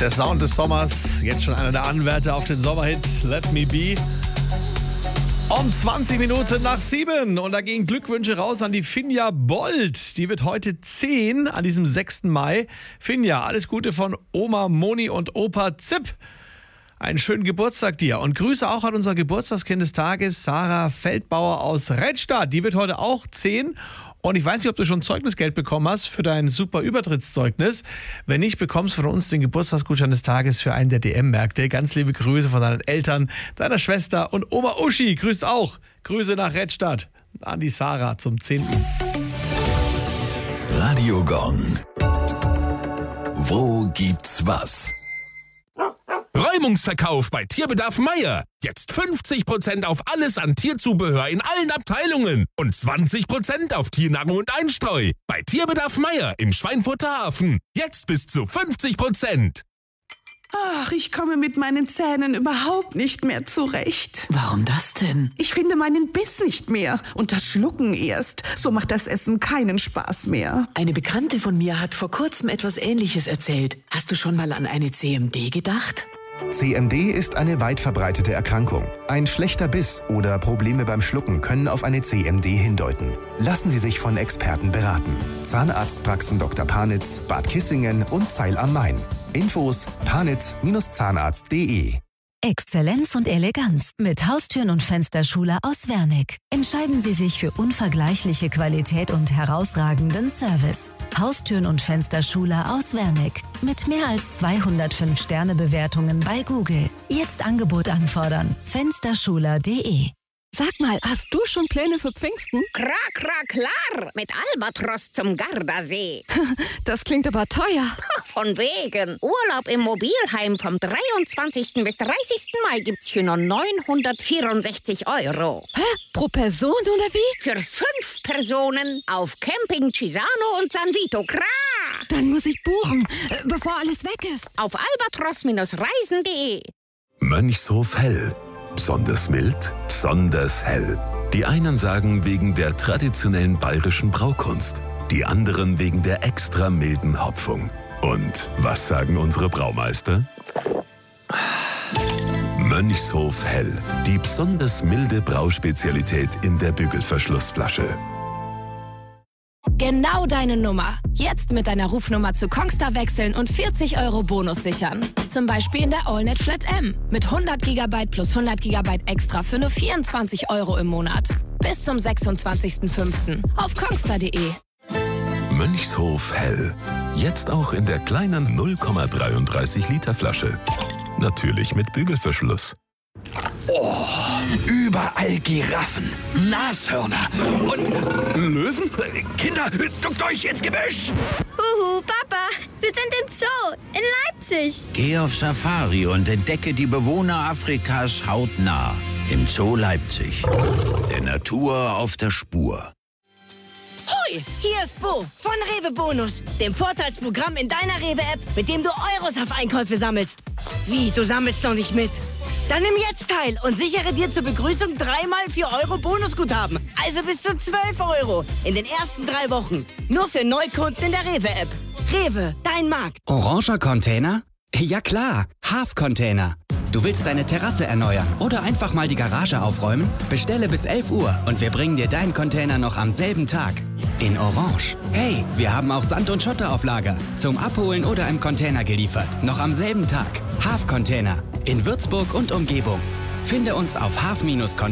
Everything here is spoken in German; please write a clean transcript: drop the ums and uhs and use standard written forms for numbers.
Der Sound des Sommers, jetzt schon einer der Anwärter auf den Sommerhit Let Me Be. Um 20 Minuten nach 7 und da gehen Glückwünsche raus an die Finja Bold. Die wird heute 10 an diesem 6. Mai. Finja, alles Gute von Oma Moni und Opa Zipp. Einen schönen Geburtstag dir und Grüße auch an unser Geburtstagskind des Tages, Sarah Feldbauer aus Redstadt. Die wird heute auch 10. Und ich weiß nicht, ob du schon Zeugnisgeld bekommen hast für dein super Übertrittszeugnis. Wenn nicht, bekommst du von uns den Geburtstagsgutschein des Tages für einen der DM-Märkte. Ganz liebe Grüße von deinen Eltern, deiner Schwester und Oma Uschi grüßt auch. Grüße nach Redstadt an die Sarah zum 10. Radio Gong. Wo gibt's was? Räumungsverkauf bei Tierbedarf Meier. Jetzt 50% auf alles an Tierzubehör in allen Abteilungen und 20% auf Tiernahrung und Einstreu. Bei Tierbedarf Meier im Schweinfurter Hafen. Jetzt bis zu 50%. Ach, ich komme mit meinen Zähnen überhaupt nicht mehr zurecht. Warum das denn? Ich finde meinen Biss nicht mehr und das Schlucken erst. So macht das Essen keinen Spaß mehr. Eine Bekannte von mir hat vor kurzem etwas Ähnliches erzählt. Hast du schon mal an eine CMD gedacht? CMD ist eine weit verbreitete Erkrankung. Ein schlechter Biss oder Probleme beim Schlucken können auf eine CMD hindeuten. Lassen Sie sich von Experten beraten. Zahnarztpraxen Dr. Panitz, Bad Kissingen und Zeil am Main. Infos panitz-zahnarzt.de. Exzellenz und Eleganz mit Haustüren und Fensterschuler aus Wernick. Entscheiden Sie sich für unvergleichliche Qualität und herausragenden Service. Haustüren und Fensterschuler aus Wernick. Mit mehr als 205 Sternebewertungen bei Google. Jetzt Angebot anfordern. Fensterschuler.de. Sag mal, hast du schon Pläne für Pfingsten? Klar, mit Albatros zum Gardasee. Das klingt aber teuer. Von wegen. Urlaub im Mobilheim vom 23. bis 30. Mai gibt's für nur 964 €. Hä? Pro Person oder wie? Für 5 Personen auf Camping Cisano und San Vito. Dann muss ich buchen, bevor alles weg ist. Auf albatros-reisen.de. Mönchshof Hell. Besonders mild, besonders hell. Die einen sagen wegen der traditionellen bayerischen Braukunst, die anderen wegen der extra milden Hopfung. Und was sagen unsere Braumeister? Mönchshof Hell, die besonders milde Brauspezialität in der Bügelverschlussflasche. Genau deine Nummer. Jetzt mit deiner Rufnummer zu Kongstar wechseln und 40 € Bonus sichern. Zum Beispiel in der AllNet Flat M. Mit 100 GB plus 100 GB extra für nur 24 € im Monat. Bis zum 26.05. auf kongstar.de. Mönchshof Hell. Jetzt auch in der kleinen 0,33 Liter Flasche. Natürlich mit Bügelverschluss. Oh, überall Giraffen, Nashörner und Löwen. Kinder, duckt euch ins Gebüsch! Papa, wir sind im Zoo in Leipzig. Geh auf Safari und entdecke die Bewohner Afrikas hautnah. Im Zoo Leipzig. Der Natur auf der Spur. Hoi, hier ist Bo von Rewe Bonus, dem Vorteilsprogramm in deiner Rewe-App, mit dem du Euros auf Einkäufe sammelst. Wie, du sammelst noch nicht mit? Dann nimm jetzt teil und sichere dir zur Begrüßung 3x 4 € Bonusguthaben. Also bis zu 12 € in den ersten 3 Wochen. Nur für Neukunden in der Rewe-App. Rewe, dein Markt. Oranger Container? Ja klar, Half-Container. Du willst deine Terrasse erneuern oder einfach mal die Garage aufräumen? Bestelle bis 11 Uhr und wir bringen dir deinen Container noch am selben Tag. In Orange. Hey, wir haben auch Sand und Schotter auf Lager. Zum Abholen oder im Container geliefert. Noch am selben Tag. Half-Container. In Würzburg und Umgebung. Finde uns auf half-container.de.